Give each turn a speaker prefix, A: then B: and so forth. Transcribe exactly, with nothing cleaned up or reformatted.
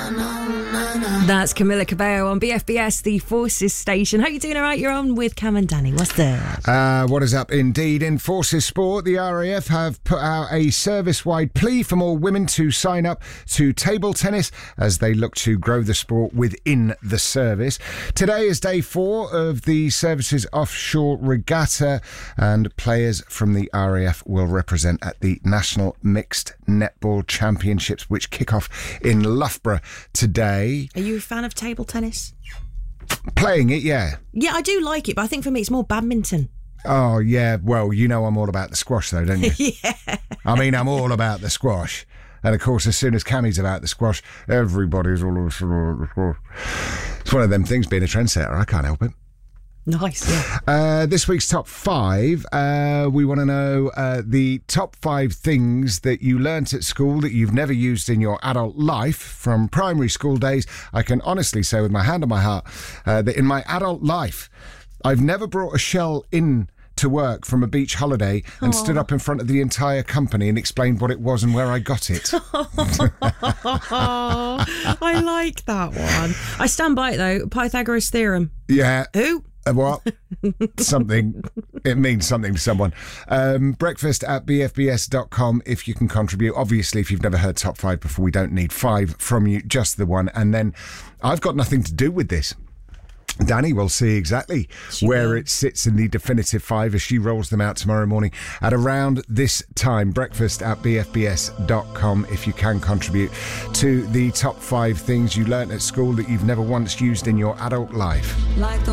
A: That's Camila Cabello on B F B S, the Forces station. How you doing? All right, you're on with Cam and Danny. What's there?
B: Uh, what is up indeed? In Forces Sport, the R A F have put out a service-wide plea for more women to sign up to table tennis as they look to grow the sport within the service. Today is day four of the service's offshore regatta, and players from the R A F will represent at the National Mixed Netball Championships, which kick off in Loughborough today.
A: Are you a fan of table tennis?
B: Playing it, yeah.
A: Yeah, I do like it, but I think for me it's more badminton.
B: Oh, yeah. Well, you know I'm all about the squash, though, don't you?
A: Yeah.
B: I mean, I'm all about the squash. And, of course, as soon as Cammie's about the squash, everybody's all about the squash. It's one of them things, being a trendsetter. I can't help it.
A: Nice, yeah.
B: Uh, this week's top five, uh, we want to know uh, the top five things that you learnt at school that you've never used in your adult life from primary school days. I can honestly say with my hand on my heart uh, that in my adult life, I've never brought a shell in to work from a beach holiday and Aww. stood up in front of the entire company and explained what it was and where I got it.
A: I like that one. I stand by it, though. Pythagoras theorem.
B: Yeah.
A: Who?
B: Uh, what? Something. It means something to someone. Um, breakfast at b f b s dot com if you can contribute. Obviously, if you've never heard top five before, we don't need five from you, just the one. And then I've got nothing to do with this. Danny will see exactly she where will. it sits in the definitive five as she rolls them out tomorrow morning at around this time. Breakfast at b f b s dot com if you can contribute to the top five things you learnt at school that you've never once used in your adult life. Like the